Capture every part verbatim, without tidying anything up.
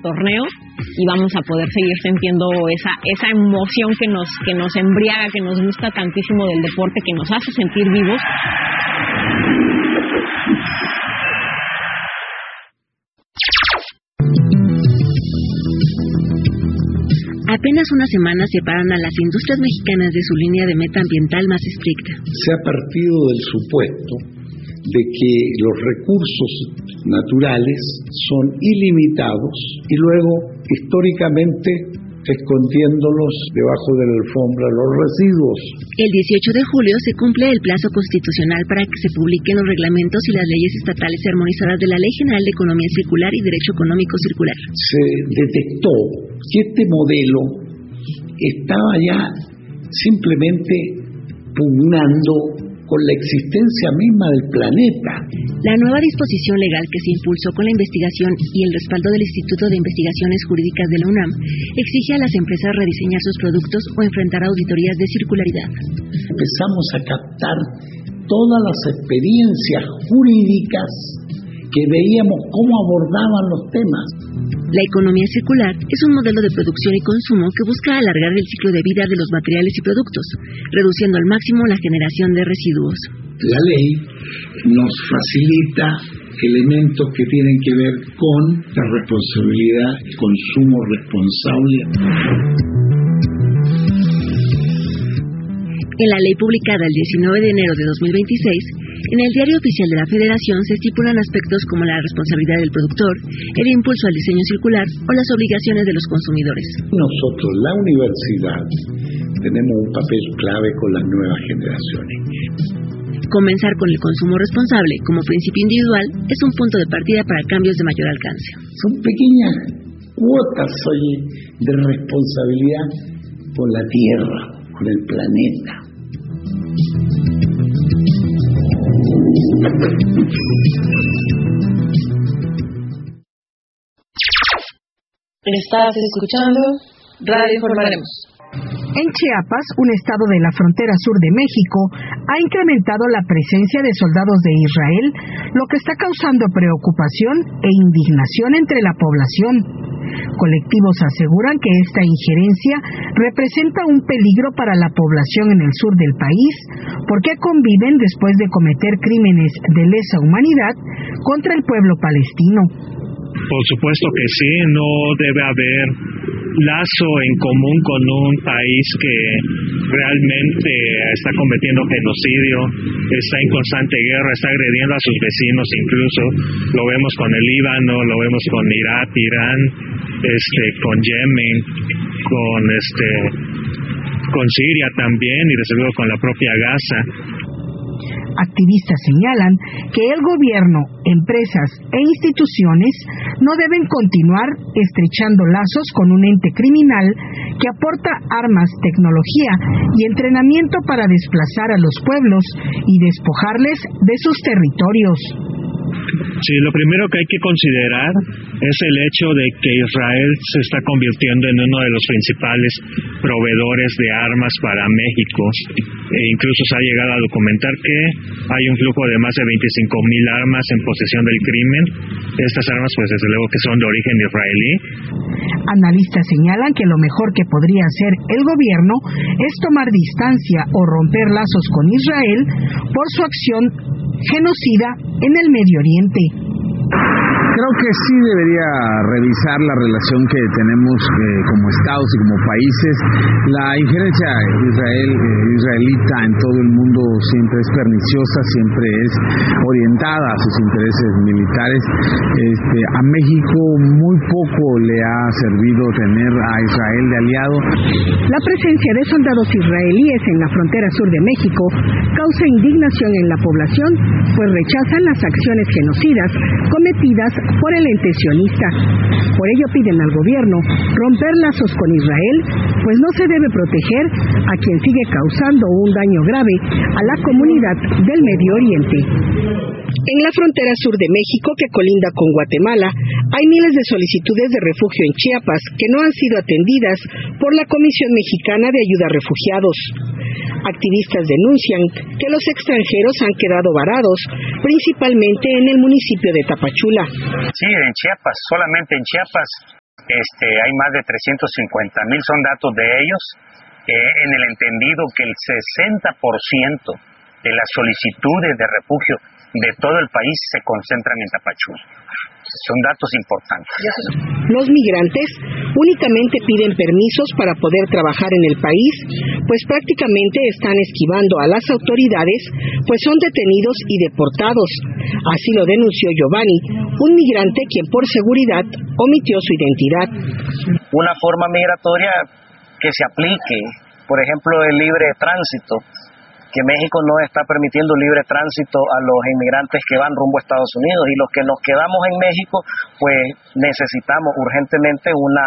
torneo y vamos a poder seguir sintiendo esa esa emoción que nos que nos embriaga, que nos gusta tantísimo del deporte, que nos hace sentir vivos. Apenas unas semanas separan a las industrias mexicanas de su línea de meta ambiental más estricta. Se ha partido del supuesto de que los recursos naturales son ilimitados y luego, históricamente, escondiéndolos debajo de la alfombra, los residuos. El dieciocho de julio se cumple el plazo constitucional para que se publiquen los reglamentos y las leyes estatales armonizadas de la Ley General de Economía Circular y Derecho Económico Circular. Se detectó que este modelo estaba ya simplemente pugnando con la existencia misma del planeta. La nueva disposición legal que se impulsó con la investigación y el respaldo del Instituto de Investigaciones Jurídicas de la UNAM exige a las empresas rediseñar sus productos o enfrentar auditorías de circularidad. Empezamos a captar todas las experiencias jurídicas que veíamos cómo abordaban los temas. La economía circular es un modelo de producción y consumo que busca alargar el ciclo de vida de los materiales y productos, reduciendo al máximo la generación de residuos. La ley nos facilita elementos que tienen que ver con la responsabilidad, el consumo responsable. En la ley publicada el diecinueve de enero de dos mil veintiséis, en el Diario Oficial de la Federación se estipulan aspectos como la responsabilidad del productor, el impulso al diseño circular o las obligaciones de los consumidores. Nosotros, la universidad, tenemos un papel clave con las nuevas generaciones. Comenzar con el consumo responsable como principio individual es un punto de partida para cambios de mayor alcance. Son pequeñas cuotas hoy de responsabilidad con la tierra, con el planeta. Estás escuchando Radio Informaremos. En Chiapas, un estado de la frontera sur de México, ha incrementado la presencia de soldados de Israel, lo que está causando preocupación e indignación entre la población. Colectivos aseguran que esta injerencia representa un peligro para la población en el sur del país, porque conviven después de cometer crímenes de lesa humanidad contra el pueblo palestino. Por supuesto que sí, no debe haber lazo en común con un país que realmente está cometiendo genocidio, está en constante guerra, está agrediendo a sus vecinos incluso. Lo vemos con el Líbano, lo vemos con Irak, Irán, este, con Yemen, con este, con Siria también y desde luego con la propia Gaza. Activistas señalan que el gobierno, empresas e instituciones no deben continuar estrechando lazos con un ente criminal que aporta armas, tecnología y entrenamiento para desplazar a los pueblos y despojarles de sus territorios. Sí, lo primero que hay que considerar es el hecho de que Israel se está convirtiendo en uno de los principales proveedores de armas para México. E incluso se ha llegado a documentar que hay un flujo de más de veinticinco mil armas en posesión del crimen. Estas armas, pues desde luego que son de origen israelí. Analistas señalan que lo mejor que podría hacer el gobierno es tomar distancia o romper lazos con Israel por su acción genocida en el Medio Oriente. Creo que sí debería revisar la relación que tenemos eh, como estados y como países. La injerencia israel, eh, israelita en todo el mundo siempre es perniciosa, siempre es orientada a sus intereses militares. Este, a México muy poco le ha servido tener a Israel de aliado. La presencia de soldados israelíes en la frontera sur de México causa indignación en la población, pues rechazan las acciones genocidas cometidas por el ente sionista. Por ello piden al gobierno romper lazos con Israel, pues no se debe proteger a quien sigue causando un daño grave a la comunidad del Medio Oriente. En la frontera sur de México, que colinda con Guatemala, hay miles de solicitudes de refugio en Chiapas que no han sido atendidas por la Comisión Mexicana de Ayuda a Refugiados. Activistas denuncian que los extranjeros han quedado varados, principalmente en el municipio de Tapachula. Sí, en Chiapas, solamente en Chiapas Este, hay más de trescientos cincuenta mil, son datos de ellos, eh, en el entendido que el sesenta por ciento de las solicitudes de refugio de todo el país se concentran en Tapachula. Son datos importantes. Los migrantes únicamente piden permisos para poder trabajar en el país, pues prácticamente están esquivando a las autoridades, pues son detenidos y deportados. Así lo denunció Giovanni, un migrante quien por seguridad omitió su identidad. Una forma migratoria que se aplique, por ejemplo, el libre tránsito, que México no está permitiendo libre tránsito a los inmigrantes que van rumbo a Estados Unidos, y los que nos quedamos en México, pues necesitamos urgentemente una,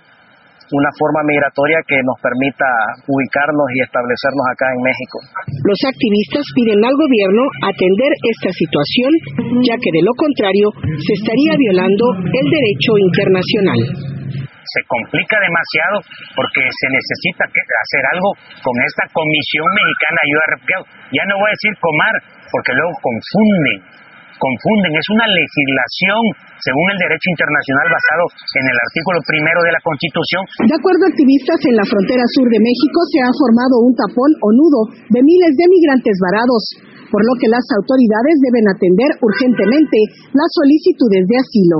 una forma migratoria que nos permita ubicarnos y establecernos acá en México. Los activistas piden al gobierno atender esta situación, ya que de lo contrario se estaría violando el derecho internacional. Se complica demasiado porque se necesita que hacer algo con esta Comisión Mexicana de Ayuda a Refugiados. Ya no voy a decir Comar, porque luego confunden, confunden. Es una legislación según el derecho internacional basado en el artículo primero de la Constitución. De acuerdo a activistas, en la frontera sur de México se ha formado un tapón o nudo de miles de migrantes varados, por lo que las autoridades deben atender urgentemente las solicitudes de asilo.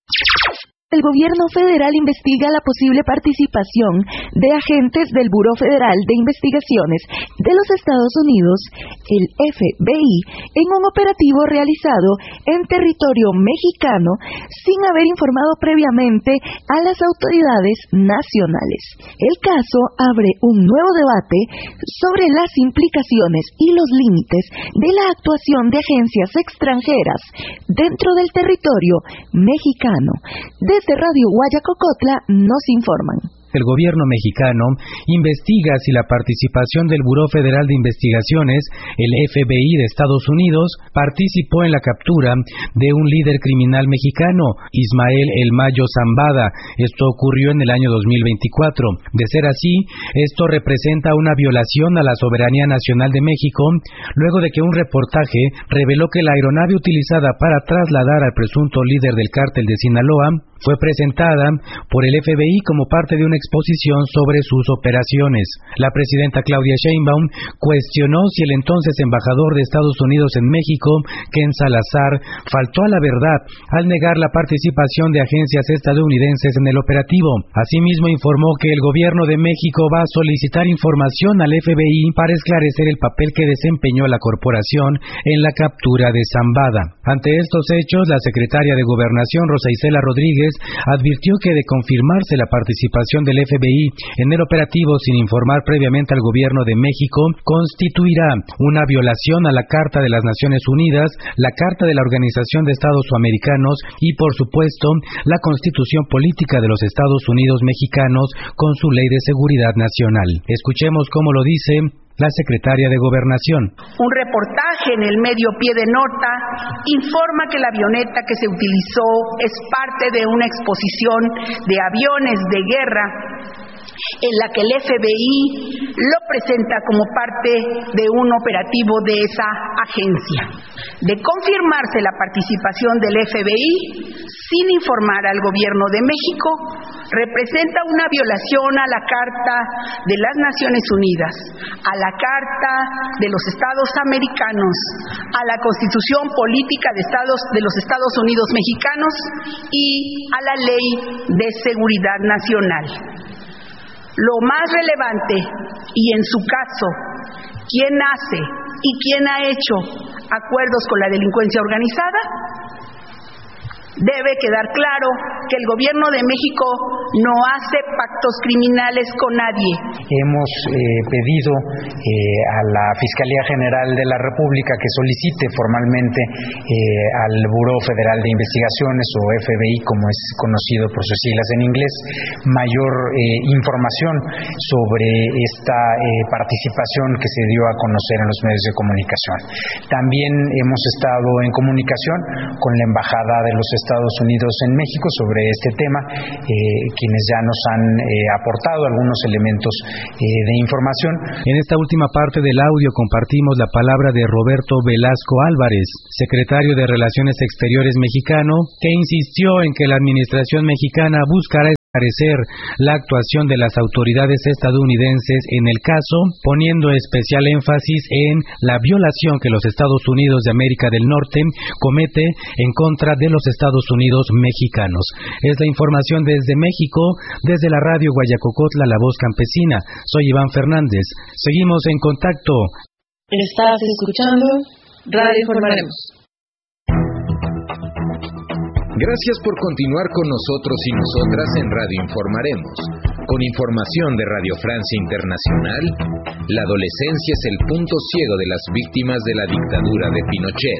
El gobierno federal investiga la posible participación de agentes del Buró Federal de Investigaciones de los Estados Unidos, el F B I, en un operativo realizado en territorio mexicano sin haber informado previamente a las autoridades nacionales. El caso abre un nuevo debate sobre las implicaciones y los límites de la actuación de agencias extranjeras dentro del territorio mexicano. Desde Radio Guayacocotla nos informan. El gobierno mexicano investiga si la participación del Buró Federal de Investigaciones, el F B I de Estados Unidos, participó en la captura de un líder criminal mexicano, Ismael El Mayo Zambada. Esto ocurrió en el año dos mil veinticuatro. De ser así, esto representa una violación a la soberanía nacional de México, luego de que un reportaje reveló que la aeronave utilizada para trasladar al presunto líder del cártel de Sinaloa fue presentada por el F B I como parte de una exposición sobre sus operaciones. La presidenta Claudia Sheinbaum cuestionó si el entonces embajador de Estados Unidos en México, Ken Salazar, faltó a la verdad al negar la participación de agencias estadounidenses en el operativo. Asimismo, informó que el gobierno de México va a solicitar información al F B I para esclarecer el papel que desempeñó la corporación en la captura de Zambada. Ante estos hechos, la secretaria de Gobernación, Rosa Isela Rodríguez, advirtió que de confirmarse la participación del F B I en el operativo sin informar previamente al gobierno de México, constituirá una violación a la Carta de las Naciones Unidas, la Carta de la Organización de Estados Americanos y, por supuesto, la Constitución Política de los Estados Unidos Mexicanos con su Ley de Seguridad Nacional. Escuchemos cómo lo dice la secretaria de Gobernación. Un reportaje en el medio Pie de Nota informa que la avioneta que se utilizó es parte de una exposición de aviones de guerra en la que el F B I lo presenta como parte de un operativo de esa agencia. De confirmarse la participación del F B I, sin informar al gobierno de México, representa una violación a la Carta de las Naciones Unidas, a la Carta de los Estados Americanos, a la Constitución Política de, Estados, de los Estados Unidos Mexicanos y a la Ley de Seguridad Nacional. Lo más relevante, y en su caso, ¿quién hace y quién ha hecho acuerdos con la delincuencia organizada? Debe quedar claro que el gobierno de México no hace pactos criminales con nadie. Hemos eh, pedido eh, a la Fiscalía General de la República que solicite formalmente eh, al Buró Federal de Investigaciones, o F B I como es conocido por sus siglas en inglés, mayor eh, información sobre esta eh, participación que se dio a conocer en los medios de comunicación. También hemos estado en comunicación con la Embajada de los Estados Unidos en México sobre este tema, eh, quienes ya nos han eh, aportado algunos elementos eh, de información. En esta última parte del audio compartimos la palabra de Roberto Velasco Álvarez, secretario de Relaciones Exteriores mexicano, que insistió en que la administración mexicana buscará parecer la actuación de las autoridades estadounidenses en el caso, poniendo especial énfasis en la violación que los Estados Unidos de América del Norte comete en contra de los Estados Unidos mexicanos. Es la información desde México, desde la radio Guayacocotla, La Voz Campesina. Soy Iván Fernández. Seguimos en contacto. Estás escuchando Radio Informaremos. Gracias por continuar con nosotros y nosotras en Radio Informaremos. Con información de Radio Francia Internacional, la adolescencia es el punto ciego de las víctimas de la dictadura de Pinochet.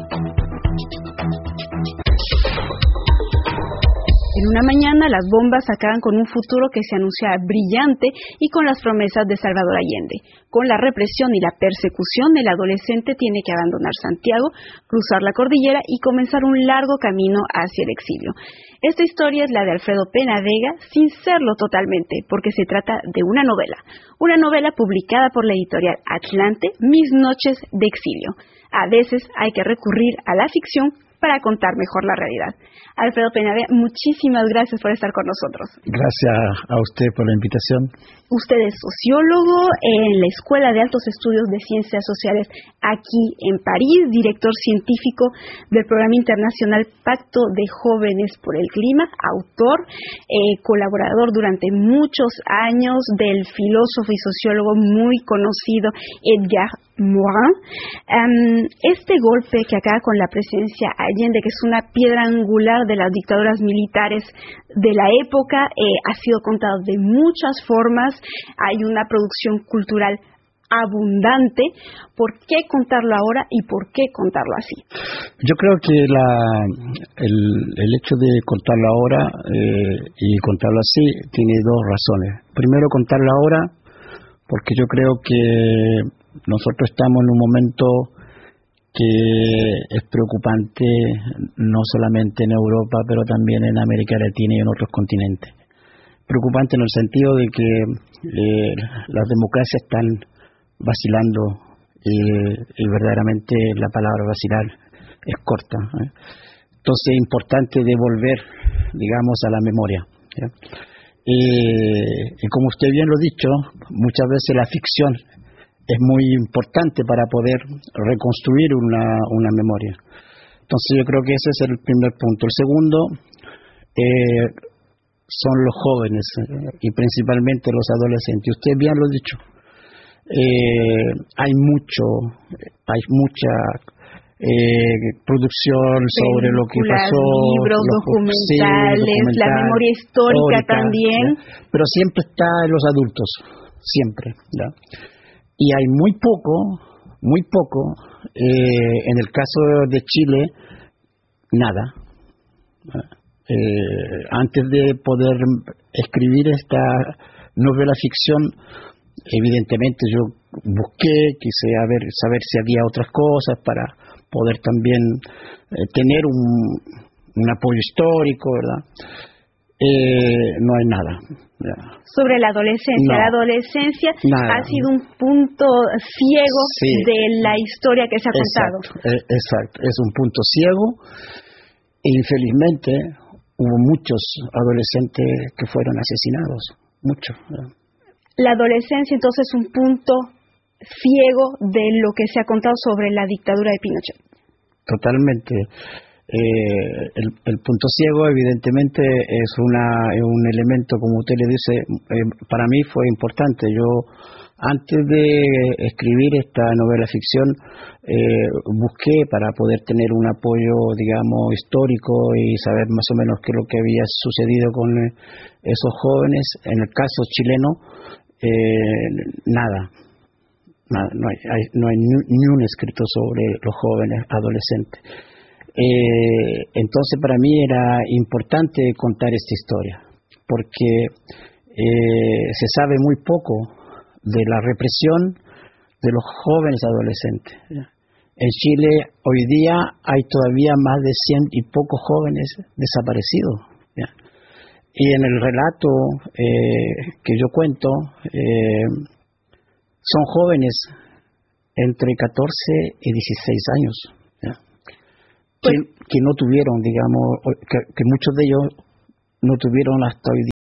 En una mañana, las bombas acaban con un futuro que se anuncia brillante y con las promesas de Salvador Allende. Con la represión y la persecución, el adolescente tiene que abandonar Santiago, cruzar la cordillera y comenzar un largo camino hacia el exilio. Esta historia es la de Alfredo Pena Vega, sin serlo totalmente, porque se trata de una novela. Una novela publicada por la editorial Atlante, Mis Noches de Exilio. A veces hay que recurrir a la ficción para contar mejor la realidad. Alfredo Pena Vega, muchísimas gracias por estar con nosotros. Gracias a usted por la invitación. Usted es sociólogo en la Escuela de Altos Estudios de Ciencias Sociales aquí en París, director científico del programa internacional Pacto de Jóvenes por el Clima, autor, eh, colaborador durante muchos años del filósofo y sociólogo muy conocido Edgar Morin. Um, este golpe que acaba con la presidencia Allende, que es una piedra angular de las dictaduras militares de la época, eh, ha sido contado de muchas formas. Hay una producción cultural abundante. ¿Por qué contarlo ahora y por qué contarlo así? Yo creo que la, el, el hecho de contarlo ahora eh, y contarlo así tiene dos razones. Primero, contarlo ahora porque yo creo que nosotros estamos en un momento que es preocupante no solamente en Europa, pero también en América Latina y en otros continentes. Preocupante en el sentido de que eh, las democracias están vacilando eh, y verdaderamente la palabra vacilar es corta, ¿eh? Entonces es importante devolver, digamos, a la memoria, ¿ya? Eh, y como usted bien lo ha dicho, muchas veces la ficción es muy importante para poder reconstruir una, una memoria. Entonces yo creo que ese es el primer punto. El segundo eh, son los jóvenes eh, y principalmente los adolescentes. Usted bien lo ha dicho. Eh, hay mucho, hay mucha eh, producción sobre lo que pasó, libros, los, documentales, sí, documental, la memoria histórica, histórica también. ¿Ya? Pero siempre está en los adultos, siempre, ¿ya? Y hay muy poco, muy poco, eh, en el caso de Chile, nada. Eh, antes de poder escribir esta novela ficción, evidentemente yo busqué, quise a ver, saber si había otras cosas para poder también eh, tener un, un apoyo histórico, ¿verdad? Eh, no hay nada. Ya. Sobre la adolescencia. No, la adolescencia nada. Ha sido un punto ciego sí. de la historia que se ha contado. Exacto, eh, exacto, es un punto ciego e infelizmente hubo muchos adolescentes que fueron asesinados, muchos. ¿verdad? La adolescencia entonces es un punto ciego de lo que se ha contado sobre la dictadura de Pinochet. Totalmente. Eh, el, el punto ciego evidentemente es, una, es un elemento, como usted le dice, eh, para mí fue importante. Yo antes de escribir esta novela ficción eh, busqué para poder tener un apoyo, digamos, histórico y saber más o menos qué es lo que había sucedido con esos jóvenes. En el caso chileno, eh, nada. nada no hay, hay, no hay ni, ni un escrito sobre los jóvenes adolescentes. Eh, entonces para mí era importante contar esta historia porque eh, se sabe muy poco de la represión de los jóvenes adolescentes. En Chile hoy día hay todavía más de cien y pocos jóvenes desaparecidos, ¿ya? Y en el relato eh, que yo cuento eh, son jóvenes entre catorce y dieciséis años, ¿ya? Que, que no tuvieron, digamos, que, que muchos de ellos no tuvieron hasta hoy día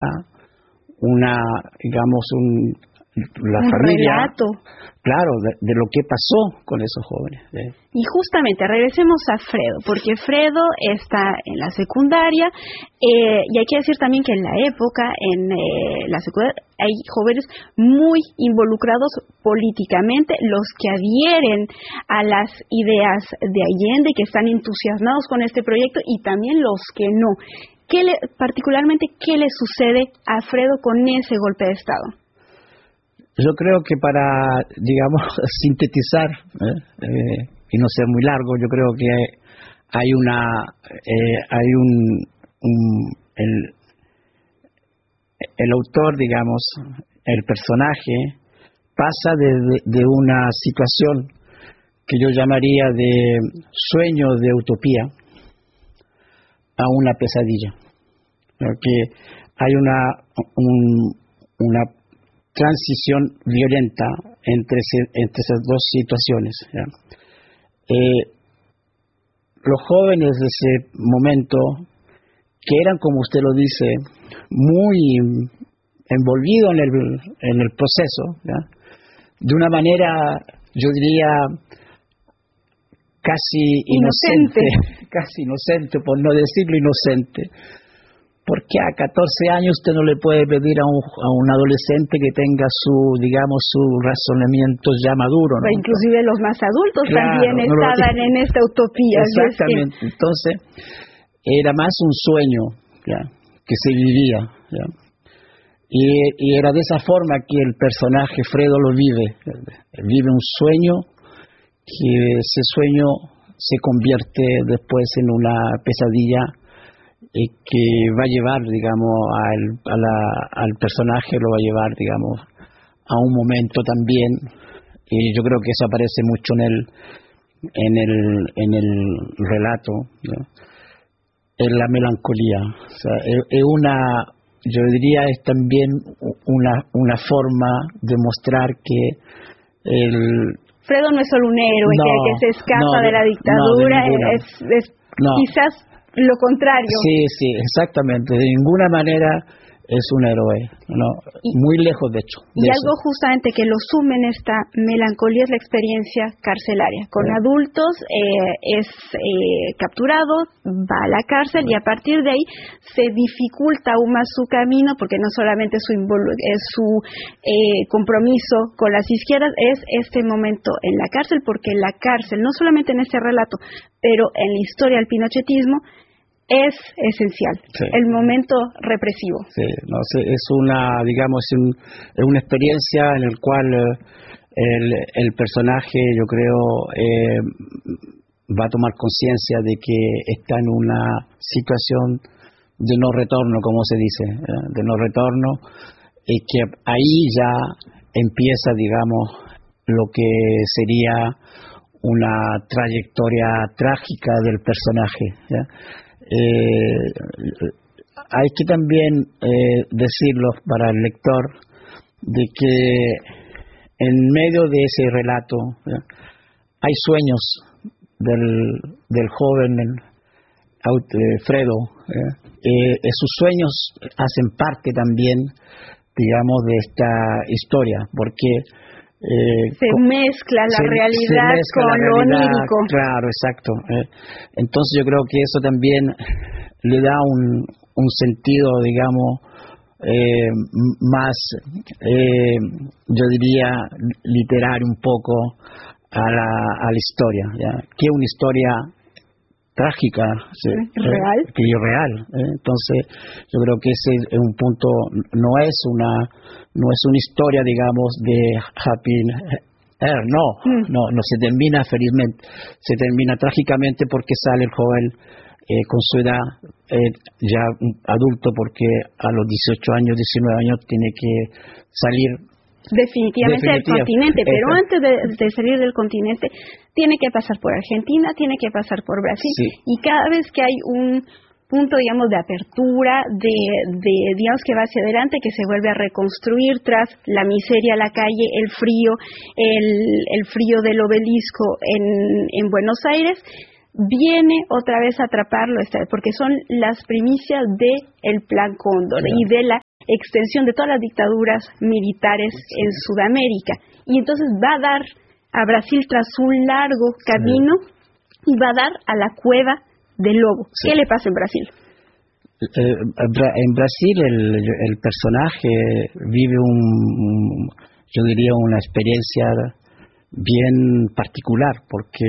¿ah? Una, digamos, un, la un familia, relato. Claro, de, de lo que pasó con esos jóvenes. ¿eh? Y justamente, regresemos a Fredo, porque Fredo está en la secundaria, eh, y hay que decir también que en la época, en eh, la secundaria, hay jóvenes muy involucrados políticamente, los que adhieren a las ideas de Allende, que están entusiasmados con este proyecto, y también los que no. ¿Qué le, particularmente, qué le sucede a Fredo con ese golpe de Estado? Yo creo que para, digamos, sintetizar, ¿eh? Eh, y no ser muy largo, yo creo que hay una, eh, hay un, un el, el autor, digamos, el personaje, pasa de, de, de una situación que yo llamaría de sueño de utopía a una pesadilla. Porque hay una, un, una transición violenta entre, entre esas dos situaciones. ¿ya? Eh, los jóvenes de ese momento, que eran, como usted lo dice, muy envolvidos en el, en el proceso, ¿ya? De una manera, yo diría, casi inocente, inocente, casi inocente, por no decirlo inocente. Porque a catorce años usted no le puede pedir a un, a un adolescente que tenga su, digamos, su razonamiento ya maduro, ¿no? Inclusive los más adultos claro, también no estaban lo... en esta utopía. Exactamente. Es que... Entonces, era más un sueño, ¿ya? Que se vivía, ¿ya? Y, y era de esa forma que el personaje Fredo lo vive. Vive un sueño, que ese sueño se convierte después en una pesadilla, y que va a llevar, digamos, al, a la, al personaje, lo va a llevar, digamos, a un momento también, y yo creo que eso aparece mucho en el en el en el relato, ¿no? En la melancolía. O sea, es, es una, yo diría, es también una una forma de mostrar que el Fredo no es solo un héroe no, que, que se escapa no, de la dictadura, no, de es, es no. quizás lo contrario. Sí, sí, exactamente. De ninguna manera es un héroe, no, y, muy lejos de hecho. De y eso. Algo justamente que lo sume en esta melancolía es la experiencia carcelaria. Con sí. adultos eh, es eh, capturado, va a la cárcel y a partir de ahí se dificulta aún más su camino, porque no solamente su, es su eh, compromiso con las izquierdas, es este momento en la cárcel, porque la cárcel, no solamente en este relato, pero en la historia del pinochetismo, es esencial, sí. el momento represivo. Sí, no, es una, digamos, un, es una experiencia en la cual el, el personaje, yo creo, eh, va a tomar conciencia de que está en una situación de no retorno, como se dice, ¿eh? de no retorno, y que ahí ya empieza, digamos, lo que sería una trayectoria trágica del personaje, ¿ya? Eh, hay que también eh, decirlo para el lector de que en medio de ese relato, ¿ya? hay sueños del, del joven eh, Fredo, ¿ya? eh, sus sueños hacen parte también, digamos, de esta historia, porque Eh, se mezcla la se, realidad se mezcla con la lo realidad, onírico. Claro, exacto. Eh. Entonces yo creo que eso también le da un, un sentido, digamos, eh, más, eh, yo diría, literario un poco a la, a la historia, ¿ya? Que es una historia trágica, ¿sí? real, eh, que es real. ¿eh? Entonces, yo creo que ese es un punto, no es una, no es una historia, digamos, de happy air, no, mm. no, no se termina felizmente, se termina trágicamente porque sale el joven eh, con su edad eh, ya adulto, porque a los dieciocho años, diecinueve años tiene que salir. Definitivamente del continente, pero Esa. antes de, de salir del continente tiene que pasar por Argentina, tiene que pasar por Brasil, sí. y cada vez que hay un punto, digamos, de apertura, de, de, digamos, que va hacia adelante, que se vuelve a reconstruir tras la miseria, la calle, el frío, el, el frío del obelisco en, en Buenos Aires, viene otra vez a atraparlo, porque son las primicias de el Plan Cóndor, sí. y de la extensión de todas las dictaduras militares en Sudamérica. Y entonces va a dar a Brasil tras un largo camino y va a dar a la cueva del lobo. Sí. ¿Qué le pasa en Brasil? Eh, en Brasil el, el personaje vive un, yo diría una experiencia bien particular, porque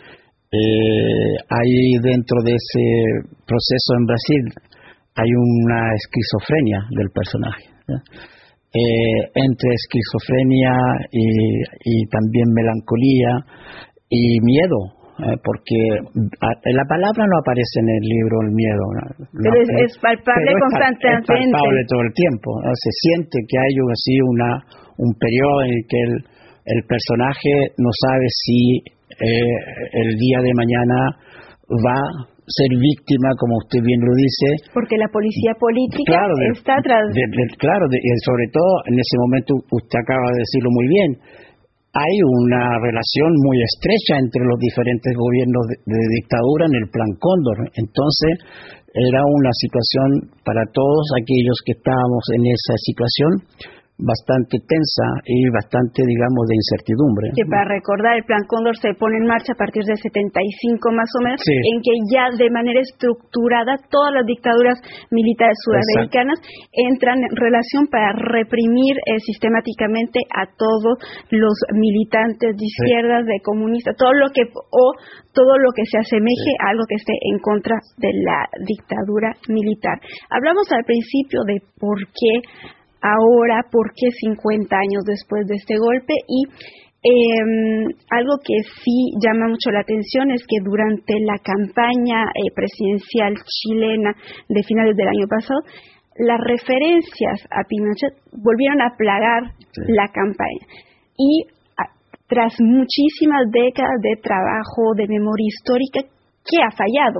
eh, hay dentro de ese proceso en Brasil hay una esquizofrenia del personaje, ¿no? eh, entre esquizofrenia y, y también melancolía y miedo, eh, porque a, la palabra no aparece en el libro, el miedo, ¿no? Pero no, es, es palpable pero constantemente. Es palpable todo el tiempo, ¿no? Se siente que hay así una un periodo en el que el, el personaje no sabe si eh, el día de mañana va ser víctima, como usted bien lo dice, porque la policía política claro, de, está atrás. De, de, claro, de, y sobre todo en ese momento, usted acaba de decirlo muy bien, hay una relación muy estrecha entre los diferentes gobiernos de, de dictadura en el Plan Cóndor. Entonces era una situación para todos aquellos que estábamos en esa situación bastante tensa y bastante, digamos, de incertidumbre. Que para recordar, el Plan Cóndor se pone en marcha a partir del setenta y cinco más o menos, sí. en que ya de manera estructurada todas las dictaduras militares sudamericanas Exacto. entran en relación para reprimir eh, sistemáticamente a todos los militantes de izquierdas, sí. de comunistas, todo lo que o todo lo que se asemeje sí. a algo que esté en contra de la dictadura militar. Hablamos al principio de por qué ahora, por qué cincuenta años después de este golpe, y eh, algo que sí llama mucho la atención es que durante la campaña eh, presidencial chilena de finales del año pasado, las referencias a Pinochet volvieron a plagar sí. la campaña. Y a, tras muchísimas décadas de trabajo, de memoria histórica, ¿qué ha fallado?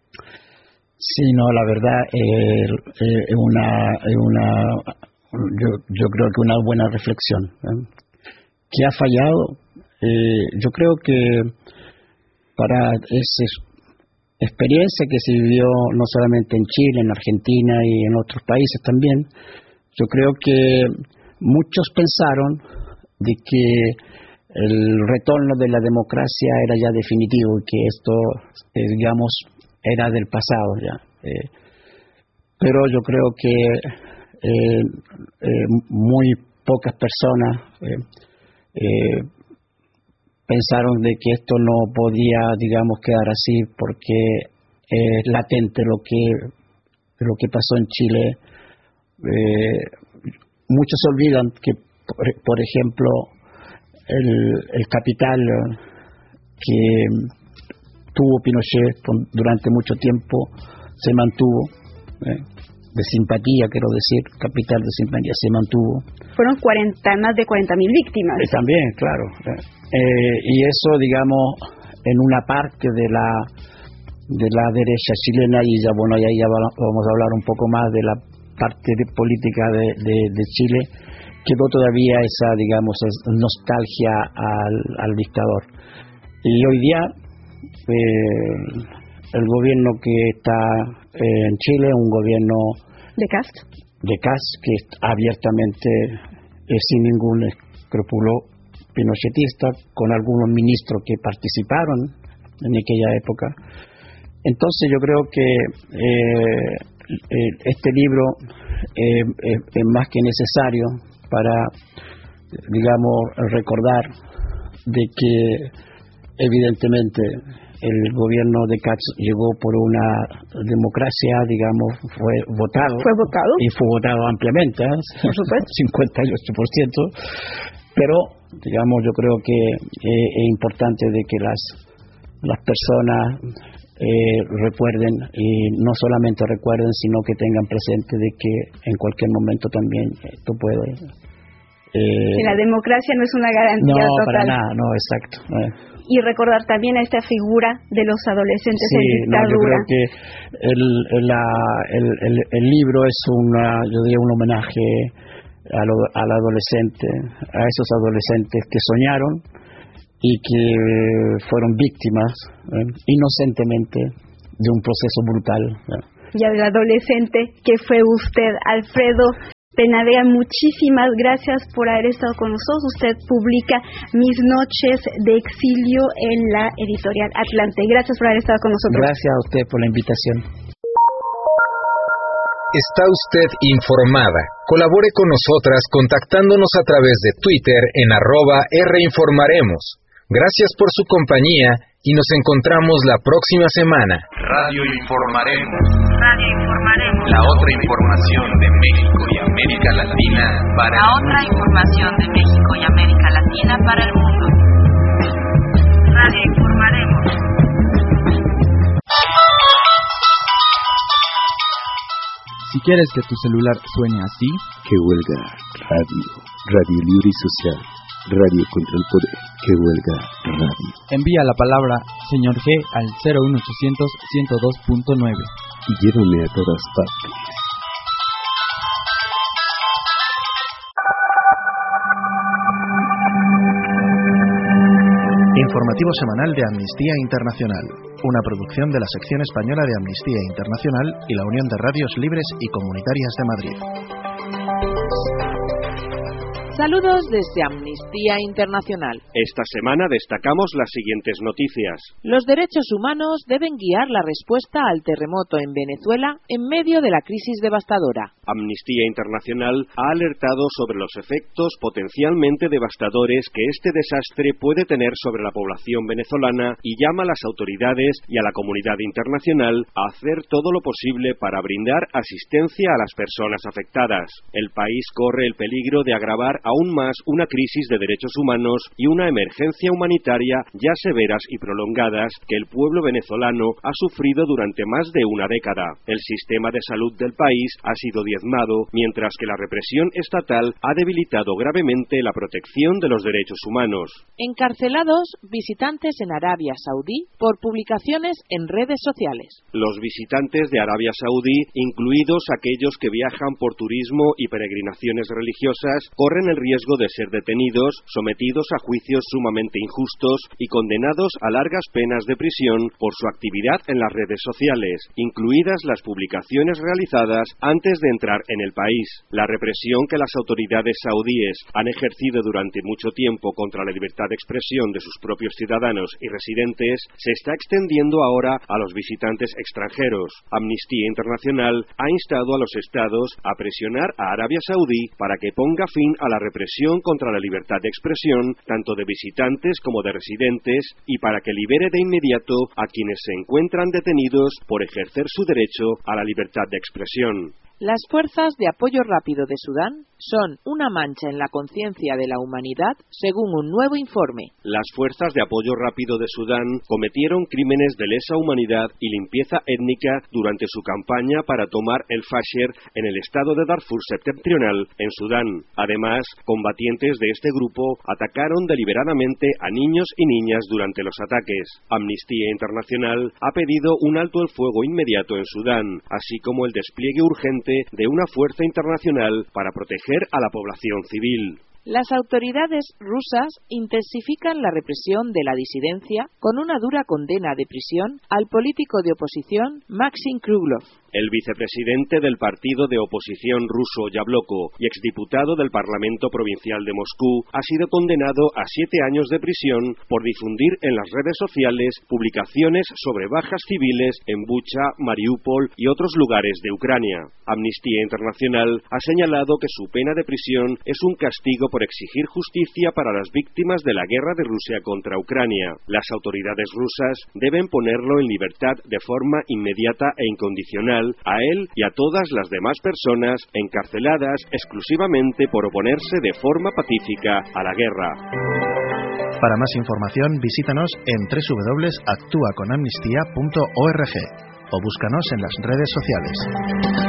Sí, no, la verdad es eh, eh, una... Eh, una Yo, yo creo que una buena reflexión. ¿eh? ¿Qué ha fallado? Eh, yo creo que para esa experiencia que se vivió no solamente en Chile, en Argentina y en otros países también, yo creo que muchos pensaron de que el retorno de la democracia era ya definitivo y que esto, eh, digamos, era del pasado ya. Eh, pero yo creo que Eh, eh, muy pocas personas eh, eh, pensaron de que esto no podía, digamos, quedar así, porque es latente lo que lo que pasó en Chile. Eh, muchos olvidan que, por, por ejemplo, el, el capital que tuvo Pinochet durante mucho tiempo se mantuvo. Eh, de simpatía, quiero decir, capital de simpatía, se mantuvo. Fueron cuarenta, más de cuarenta mil víctimas. Eh, también, claro. Eh, y eso, digamos, en una parte de la de la derecha chilena, y ya, bueno, y ahí ya vamos a hablar un poco más de la parte de política de, de, de Chile, quedó todavía esa, digamos, nostalgia al, al dictador. Y hoy día, eh, el gobierno que está en Chile, un gobierno de Cast, de Cast que abiertamente es sin ningún escrúpulo pinochetista, con algunos ministros que participaron en aquella época. Entonces yo creo que eh, este libro eh, es, es más que necesario para, digamos, recordar de que evidentemente el gobierno de Katz llegó por una democracia, digamos, fue votado. ¿Fue votado? Y fue votado ampliamente, ¿eh? Por supuesto. cincuenta y ocho por ciento. Pero, digamos, yo creo que eh, es importante de que las, las personas eh, recuerden, y no solamente recuerden, sino que tengan presente de que en cualquier momento también esto puede... Eh, que la democracia no es una garantía no, total. No, para nada, no, exacto. Eh. Y recordar también a esta figura de los adolescentes sí, en dictadura. No, yo creo que el, la, el, el, el libro es una, yo diría, un homenaje a lo, al adolescente, a esos adolescentes que soñaron y que fueron víctimas eh, inocentemente de un proceso brutal. Eh. Y al adolescente que fue usted, Alfredo Penavera, muchísimas gracias por haber estado con nosotros. Usted publica Mis noches de exilio en la editorial Atlante. Gracias por haber estado con nosotros. Gracias a usted por la invitación. Está usted informada. Colabore con nosotras contactándonos a través de Twitter en arroba Rinformaremos. Gracias por su compañía y nos encontramos la próxima semana. Radio Informaremos. Radio Informaremos. La otra información de México y América Latina para La otra información de México y América Latina para el mundo. Radio Informaremos. Si quieres que tu celular suene así, que huelga radio, Radio Libre y Social, Radio contra el Poder, que huelga radio. Envía la palabra Señor G al cero uno ochocientos ciento dos punto nueve y llévame a todas partes. Informativo semanal de Amnistía Internacional, una producción de la sección española de Amnistía Internacional y la Unión de Radios Libres y Comunitarias de Madrid. Saludos desde Amnistía Internacional. Esta semana destacamos las siguientes noticias. Los derechos humanos deben guiar la respuesta al terremoto en Venezuela en medio de la crisis devastadora. Amnistía Internacional ha alertado sobre los efectos potencialmente devastadores que este desastre puede tener sobre la población venezolana y llama a las autoridades y a la comunidad internacional a hacer todo lo posible para brindar asistencia a las personas afectadas. El país corre el peligro de agravar aún más una crisis de derechos humanos y una emergencia humanitaria ya severas y prolongadas que el pueblo venezolano ha sufrido durante más de una década. El sistema de salud del país ha sido diezmado, mientras que la represión estatal ha debilitado gravemente la protección de los derechos humanos. Encarcelados visitantes en Arabia Saudí por publicaciones en redes sociales. Los visitantes de Arabia Saudí, incluidos aquellos que viajan por turismo y peregrinaciones religiosas, corren el riesgo de ser detenidos, sometidos a juicios sumamente injustos y condenados a largas penas de prisión por su actividad en las redes sociales, incluidas las publicaciones realizadas antes de entrar en el país. La represión que las autoridades saudíes han ejercido durante mucho tiempo contra la libertad de expresión de sus propios ciudadanos y residentes se está extendiendo ahora a los visitantes extranjeros. Amnistía Internacional ha instado a los estados a presionar a Arabia Saudí para que ponga fin a la represión contra la libertad de expresión, tanto de visitantes como de residentes, y para que libere de inmediato a quienes se encuentran detenidos por ejercer su derecho a la libertad de expresión. Las fuerzas de apoyo rápido de Sudán son una mancha en la conciencia de la humanidad, según un nuevo informe. Las fuerzas de apoyo rápido de Sudán cometieron crímenes de lesa humanidad y limpieza étnica durante su campaña para tomar el Fasher en el estado de Darfur septentrional, en Sudán. Además, combatientes de este grupo atacaron deliberadamente a niños y niñas durante los ataques. Amnistía Internacional ha pedido un alto el fuego inmediato en Sudán, así como el despliegue urgente de una fuerza internacional para proteger a la población civil. Las autoridades rusas intensifican la represión de la disidencia con una dura condena de prisión al político de oposición Maxim Kruglov. El vicepresidente del partido de oposición ruso Yabloko y exdiputado del Parlamento Provincial de Moscú ha sido condenado a siete años de prisión por difundir en las redes sociales publicaciones sobre bajas civiles en Bucha, Mariupol y otros lugares de Ucrania. Amnistía Internacional ha señalado que su pena de prisión es un castigo por exigir justicia para las víctimas de la guerra de Rusia contra Ucrania. Las autoridades rusas deben ponerlo en libertad de forma inmediata e incondicional a él y a todas las demás personas encarceladas exclusivamente por oponerse de forma pacífica a la guerra. Para más información, visítanos en doble u doble u doble u punto actúa con amnistía punto org o búscanos en las redes sociales.